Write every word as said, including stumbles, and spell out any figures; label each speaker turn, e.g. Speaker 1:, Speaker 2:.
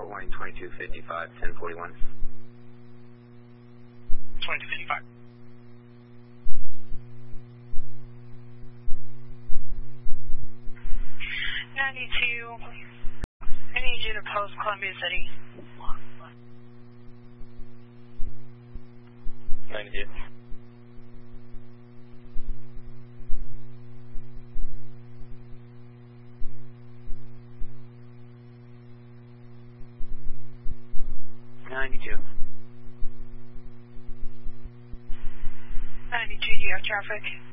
Speaker 1: four, warning twenty-two fifty-five, ten forty-one.
Speaker 2: twenty-two fifty-five. ninety-two, I need you to post Columbia City.
Speaker 3: ninety-two.
Speaker 1: ninety-two.
Speaker 2: ninety-two, do you have traffic?